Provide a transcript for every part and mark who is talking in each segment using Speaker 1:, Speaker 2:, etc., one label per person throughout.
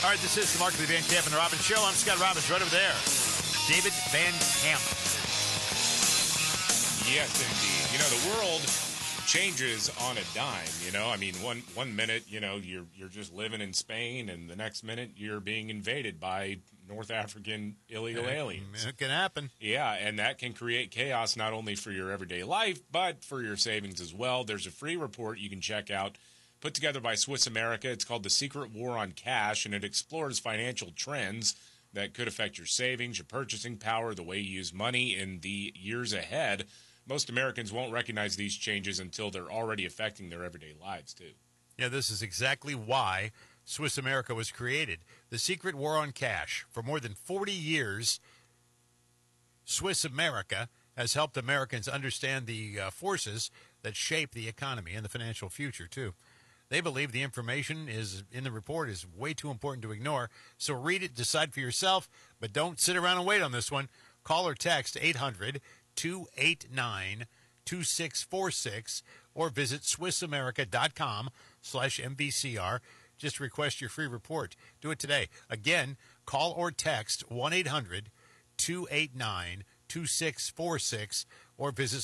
Speaker 1: All right, this is the Markley Van Camp and the Robbins Show. I'm Scott Robbins, right over there. David Van Camp.
Speaker 2: Yes, indeed. You know, the world changes on a dime, you know. I mean, one minute, you know, you're just living in Spain, and the next minute you're being invaded by North African illegal aliens.
Speaker 1: It can happen.
Speaker 2: Yeah, and that can create chaos not only for your everyday life, but for your savings as well. There's a free report you can check out, put together by Swiss America. It's called The Secret War on Cash, and it explores financial trends that could affect your savings, your purchasing power, the way you use money in the years ahead. Most Americans won't recognize these changes until they're already affecting their everyday lives, too.
Speaker 1: Yeah, this is exactly why Swiss America was created. The Secret War on Cash. For more than 40 years, Swiss America has helped Americans understand the forces that shape the economy and the financial future, too. They believe the information is in the report is way too important to ignore, so read it, decide for yourself, but don't sit around and wait on this one. Call or text 800-289-2646 or visit SwissAmerica.com/MVCR. Just request your free report. Do it today. Again, call or text 1-800-289-2646 or visit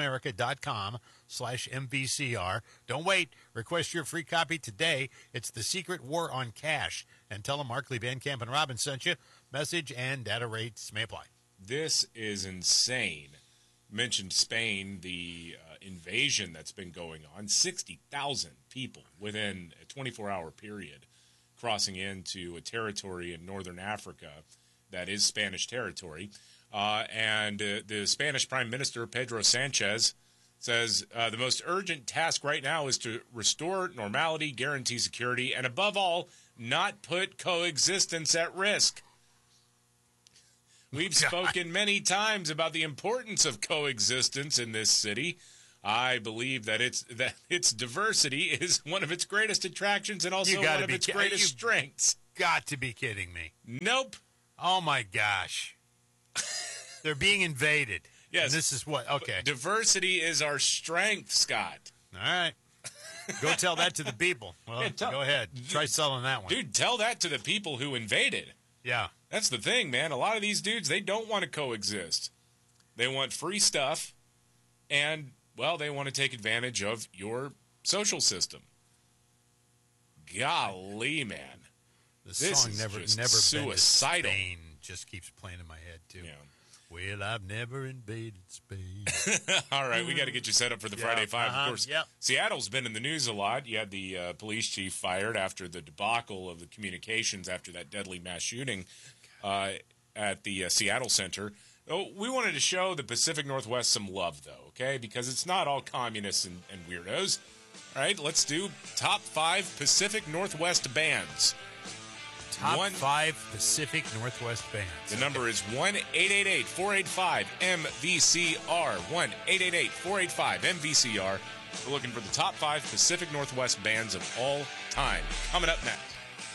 Speaker 1: SwissAmerica.com/MVCR. Don't wait. Request your free copy today. It's The Secret War on Cash. And tell them Markley, Van Camp, and Robbins sent you. Message and data rates may apply.
Speaker 2: This is insane. Mentioned Spain, the invasion that's been going on. 60,000 people within a 24-hour period crossing into a territory in northern Africa that is Spanish territory. And the Spanish Prime Minister, Pedro Sanchez, says the most urgent task right now is to restore normality, guarantee security, and above all, not put coexistence at risk. We've spoken many times about the importance of coexistence in this city. I believe that its diversity is one of its greatest attractions and also one of its greatest strengths.
Speaker 1: Got to be kidding me.
Speaker 2: Nope.
Speaker 1: Oh, my gosh. They're being invaded.
Speaker 2: Yes.
Speaker 1: And this is what? Okay.
Speaker 2: Diversity is our strength, Scott.
Speaker 1: All right. Go tell that to the people. Well, go ahead. Try selling that one.
Speaker 2: Dude, tell that to the people who invaded.
Speaker 1: Yeah.
Speaker 2: That's the thing, man. A lot of these dudes, they don't want to coexist. They want free stuff, and, well, they want to take advantage of your social system. Golly, man.
Speaker 1: The song Never
Speaker 2: suicidal.
Speaker 1: Been to Spain just keeps playing in my head, too.
Speaker 2: Yeah.
Speaker 1: Well, I've never invaded Spain.
Speaker 2: All right, we got to get you set up for the Friday Five. Of course,
Speaker 1: yep.
Speaker 2: Seattle's been in the news a lot. You had the police chief fired after the debacle of the communications after that deadly mass shooting at the Seattle Center. Oh, we wanted to show the Pacific Northwest some love, though, okay? Because it's not all communists and weirdos. All right, let's do top 5 Pacific Northwest bands.
Speaker 1: Top 5 Pacific Northwest bands.
Speaker 2: The number is 1-888-485-MVCR. 1-888-485-MVCR. We're looking for the top 5 Pacific Northwest bands of all time. Coming up next.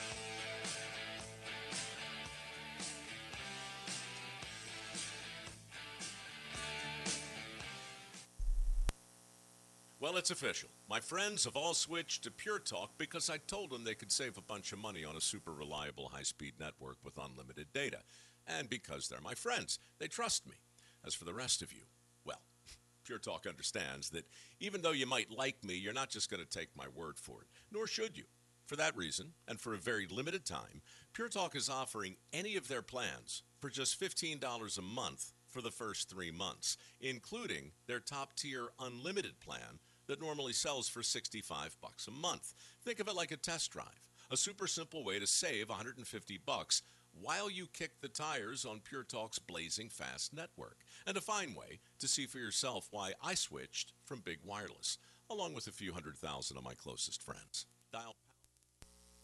Speaker 3: Well, it's official. My friends have all switched to Pure Talk because I told them they could save a bunch of money on a super reliable high-speed network with unlimited data. And because they're my friends, they trust me. As for the rest of you, well, Pure Talk understands that even though you might like me, you're not just going to take my word for it, nor should you. For that reason, and for a very limited time, Pure Talk is offering any of their plans for just $15 a month for the first 3 months, including their top-tier unlimited plan that normally sells for $65 a month. Think of it like a test drive, a super simple way to save $150 while you kick the tires on Pure Talk's blazing fast network, and a fine way to see for yourself why I switched from big wireless, along with a few 100,000 of my closest friends. Dial